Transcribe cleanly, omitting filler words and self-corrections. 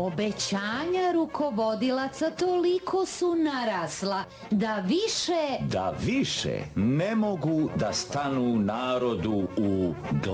Obećanja rukovodilaca toliko su narasla da više ne mogu da stanu narodu u